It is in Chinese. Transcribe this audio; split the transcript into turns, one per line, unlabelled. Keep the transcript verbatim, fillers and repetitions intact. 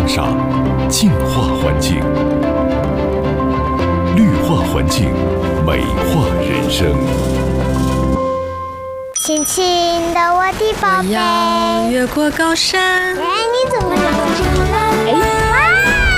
莎，净化环境，绿化环境，美化人生。
轻轻的我的宝贝，
我要越过高山。
哎，你怎么这么长了？哎。